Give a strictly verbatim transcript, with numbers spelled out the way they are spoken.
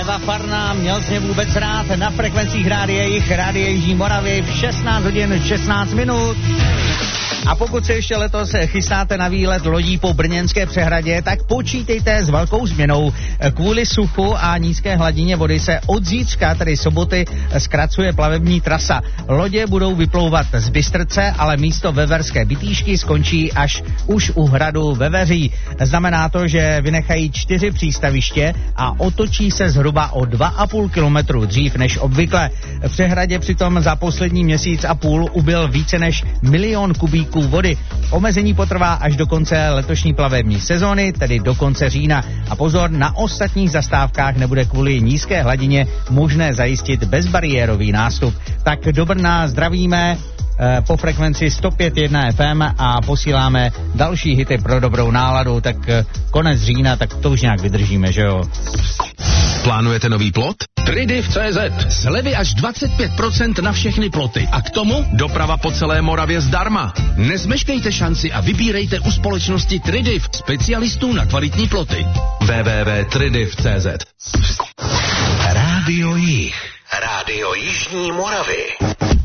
Láza Farná, měl jsi mě vůbec rád na frekvencích Rádia Jich, Rádia Jižní Moravy v šestnáct hodin šestnáct minut. A pokud se ještě letos chystáte na výlet lodí po brněnské přehradě, tak počítejte s velkou změnou. Kvůli suchu a nízké hladině vody se od zítřka, tedy soboty, zkracuje plavební trasa. Lodě budou vyplouvat z Bystrce, ale místo Veverské Bytýšky skončí až už u hradu Veveří. Znamená to, že vynechají čtyři přístaviště a otočí se zhruba o dva a půl kilometru dřív než obvykle. V přehradě přitom za poslední měsíc a půl ubyl více než milion kubíků vody. Omezení potrvá až do konce letošní plavební sezóny, tedy do konce října. A pozor, na ostatních zastávkách nebude kvůli nízké hladině možné zajistit bezbariérový nástup. Tak do Brna zdravíme eh, po frekvenci sto pět jedna F M a posíláme další hity pro dobrou náladu. Tak eh, konec října, tak to už nějak vydržíme, že jo? Plánujete nový plot? Tridiv tečka cé zet. Slevy až dvacet pět procent na všechny ploty. A k tomu doprava po celé Moravě zdarma. Nezmeškejte šanci a vybírejte u společnosti Tridiv, specialistů na kvalitní ploty. w w w tečka tridiv tečka cé zet. Rádio Jich. Rádio Jižní Moravy.